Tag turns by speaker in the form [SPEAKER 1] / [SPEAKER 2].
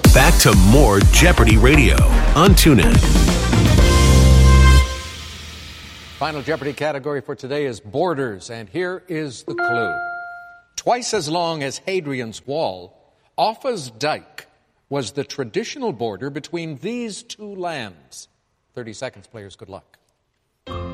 [SPEAKER 1] Back to more Jeopardy Radio on TuneIn.
[SPEAKER 2] Final Jeopardy category for today is borders, and here is the clue. Twice as long as Hadrian's Wall, Offa's Dyke was the traditional border between these two lands. 30 seconds, players. Good luck.